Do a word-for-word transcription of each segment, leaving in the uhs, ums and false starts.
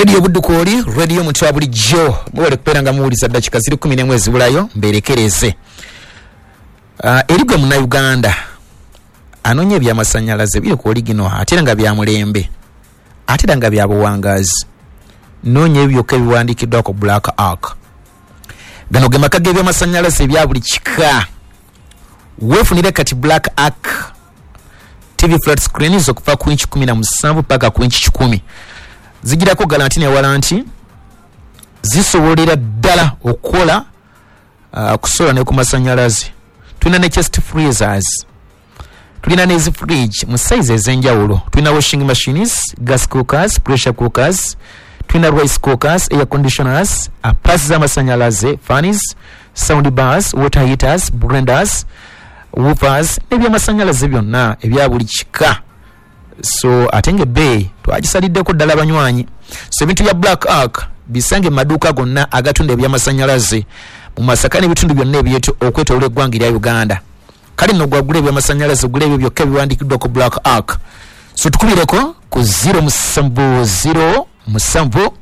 Radio Budukoli, Radio Mutwabuli Jo. Mwole kupenda muliza dakika ziri kumi n'emwe ezibulayo mberekereze. Uh, eribwe muna Uganda anonye by'amasanyalaze biri ku oligino ate nga bya mulembe. Ate nga bya buwangazi. Nonye ebyo ke biwandikiddwa ku Black Ark. Gano ge makage by'amasanyalaze bya buli kika. Wefunire kati Black Ark T V flat screen zo kuva ku inchi kumi na musanvu paka ku inchi kikumi. Zigirako galantine walanti zisobolera ddala okukola uh, kusola ne ku masanyalaze. Tulina ne chest freezers, tulina ne fridge mu size ezenjawulo, tulina washing machines, gas cookers, pressure cookers, tulina rice cookers, air conditioners, apasi z'amasanyalaze, fans, sound bars, water heaters, blenders, woofers, nebya masanyalaze byonna ebya buli kika. So atenge bay twagisaliddeko ddala banywanyi. So ebintu bya Black Ark bisange maduka gonna agatunda ebyamasanyalaze mu Masaka n'ebitundu byonna ebyetu okwetoolera eggwanga lya Uganda. Kale nno gwagula ebyamasanyalaze gula ebyo byokka biwandikiddwa ku Black Ark. So tukubireko ku zero musanvu zero musanvu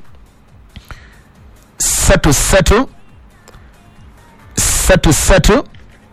satu satu satu satu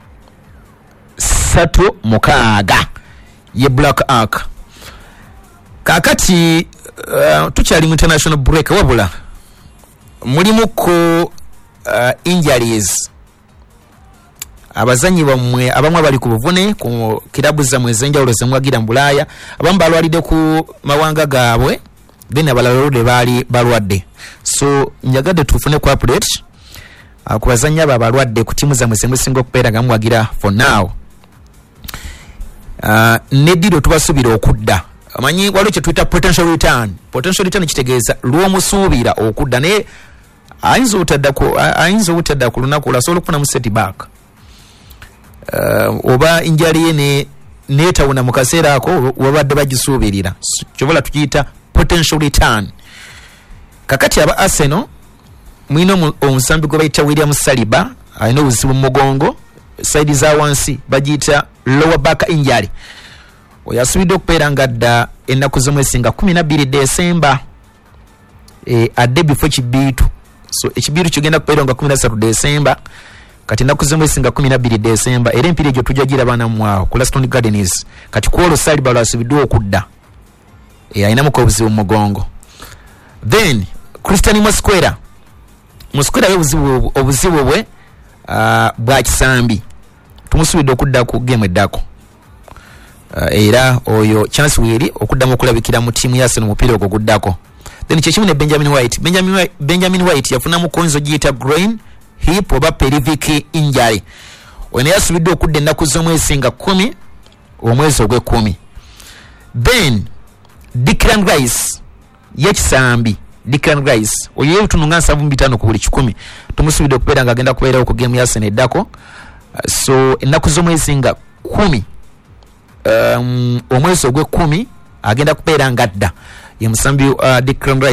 satu mukaaga ye Black Ark. Kakati uh, tukyali mu international break wabula mulimu ko uh, injuries abazanyi bamwe abamwe bali ku buvune ku kilabu za mwezenjawulo zemwagira mbulaya abamu balwalide ku mawanga gaabwe then abalalode bali balwadde. So njagadde tufune ku update uh, ku bazanyi aba balwadde ku timu za mwezemwe singo kupera gamwagira for now. Uh, nediro tubasubira okudda amanyi waliwo kye tuyita potential return. Potential return kitegeeza lw'omusuubira okudda naye ayinza otadda ku ayinza otadda ku lunaku olasobola okufuna mu setback uh, oba injali ye ne neetawuna mu kaseera ako wabadde bagisuubirira. Kyobola tukiyita potential return. Kakati aba Arsenal mwino omusambi gwe bayita William Saliba alina obuzibu mu mugongo side za wansi bagiyita lower back injury. Oyasubidde okubeera nga dda ennaku z'omwesinga kumi na bbiri Desemba e, adde bifo kibiitu. So ekibiitu kigenda kubeera nga kumi na ssatu Desemba kati ennaku z'omwesinga kumi na bbiri Desemba era empira egyo tujja girabana mwawo ku Laston Gardens. Kati kwolwo Saliba lwasubiddwa okudda e, ayinamuko obuzibu mu mugongo. Then Christian Mosquera Mosquera obuzibu obuzibu bwe uh, bwa kisambi tumusubidde okudda ku game eddako. Uh, era oyo chance wiri okuddamu okulabikira mu timu ya Arsenal mupira ogwo guddako. Then kyekimu ne Benjamin White Benjamin White, Benjamin White yafuna mu konzo giyita groin hip oba pelvic injury. Ono yasubidde okudda ennaku z'omwesinga kumi omwezi ogw'ekkumi. Then Declan Rice yekisambi Declan Rice oyo yetununga nsavu mu bitaano ku buli kikumi tumusubidde okubeera nga agenda kubeerawo ku game ya Arsenal eddako. Uh, so ennaku z'omwesinga kumi Um, omwezi ogw'ekkumi agenda kubeera nga adda ye musambi uh, Declan Rice